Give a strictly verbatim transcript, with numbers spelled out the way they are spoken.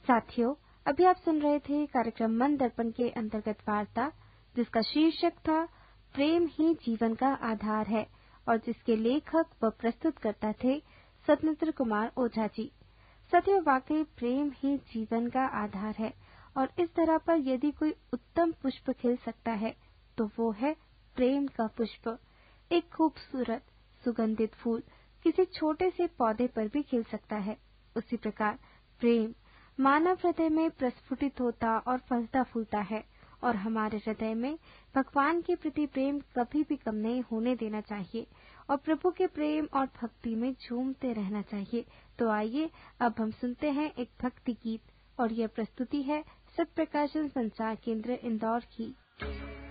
साथियों, अभी आप सुन रहे थे कार्यक्रम मन दर्पण के अंतर्गत वार्ता, जिसका शीर्षक था प्रेम ही जीवन का आधार है और जिसके लेखक व प्रस्तुतकर्ता थे स्वतंत्र कुमार ओझा जी। साथियों, वाकई प्रेम ही जीवन का आधार है और इस तरह पर यदि कोई उत्तम पुष्प खिल सकता है तो वो है प्रेम का पुष्प। एक खूबसूरत सुगंधित फूल किसी छोटे से पौधे पर भी खिल सकता है। उसी प्रकार प्रेम मानव हृदय में प्रस्फुटित होता और फलता फूलता है और हमारे हृदय में भगवान के प्रति प्रेम कभी भी कम नहीं होने देना चाहिए और प्रभु के प्रेम और भक्ति में झूमते रहना चाहिए। तो आइए अब हम सुनते हैं एक भक्ति गीत और यह प्रस्तुति है सत्य प्रकाशन संचार केंद्र इंदौर की।